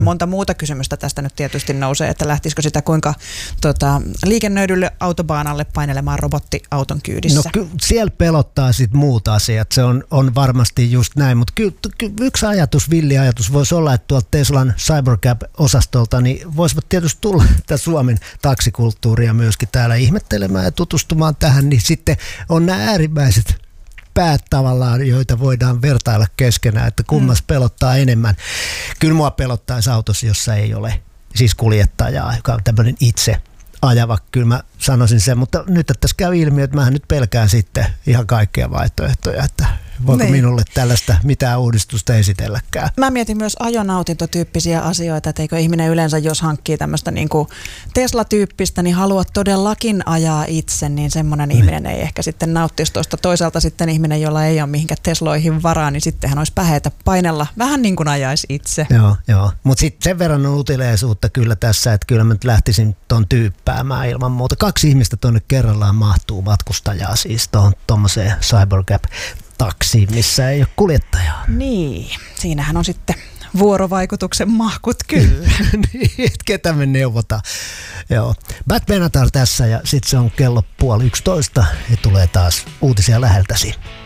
Monta muuta kysymystä tästä nyt tietysti nousee, että lähtisikö sitä kuinka liikennöidylle autobaanalle painelemaan robottiauton kyydissä? No siellä pelottaa sitten muut asiat, se on varmasti just näin, mutta kyllä yksi villi ajatus voisi olla, että tuolta Teslan Cybercab-osastolta niin voisivat tietysti tulla tätä Suomen taksikulttuuria myöskin täällä ihmettelemään ja tutustumaan tähän, niin sitten on nämä äärimmäiset päät tavallaan, joita voidaan vertailla keskenään, että kummas pelottaa enemmän. Kyllä mua pelottaisi autossa, jossa ei ole siis kuljettajaa, joka on tämmöinen itse ajava, kyllä mä sanoisin sen, mutta nyt tässä käy ilmi, että mähän nyt pelkään sitten ihan kaikkia vaihtoehtoja, että voiko minulle tällaista mitään uudistusta esitelläkään. Mä mietin myös ajonautintotyyppisiä asioita, että eikö ihminen yleensä, jos hankkii tämmöistä niin kuin Tesla-tyyppistä, niin haluaa todellakin ajaa itse, niin semmoinen ihminen ei ehkä sitten nauttisi tuosta. Toisaalta sitten ihminen, jolla ei ole mihinkään Tesloihin varaa, niin sittenhän olisi päheitä painella vähän niin kuin ajaisi itse. Joo. Mutta sitten sen verran on uteliaisuutta kyllä tässä, että kyllä mä nyt lähtisin ton tyyppäämään ilman muuta. 2 ihmistä tuonne kerrallaan mahtuu matkustajaa siis tuommoiseen Cybercab-taksiin, missä ei ole kuljettajaa. Niin, siinähän on sitten vuorovaikutuksen mahkut kyllä. Niin, ketä me neuvotaan. Joo. Bad Benatar tässä ja sitten se on kello 10:30 ja tulee taas uutisia läheltäsi.